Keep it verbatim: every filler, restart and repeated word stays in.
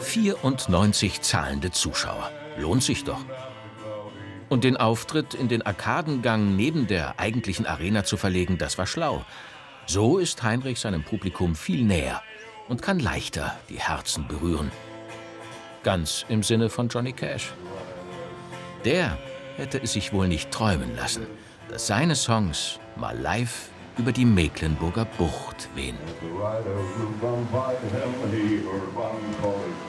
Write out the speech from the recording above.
vierundneunzig zahlende Zuschauer. Lohnt sich doch. Und den Auftritt in den Arkadengang neben der eigentlichen Arena zu verlegen, das war schlau. So ist Heinrich seinem Publikum viel näher und kann leichter die Herzen berühren. Ganz im Sinne von Johnny Cash. Der hätte es sich wohl nicht träumen lassen, dass seine Songs mal live über die Mecklenburger Bucht wehen.